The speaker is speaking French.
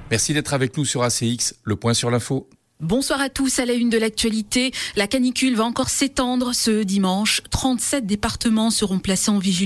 Merci d'être avec nous sur ACX, le point sur l'info. Bonsoir à tous, à la une de l'actualité. La canicule va encore s'étendre ce dimanche. 37 départements seront placés en vigilance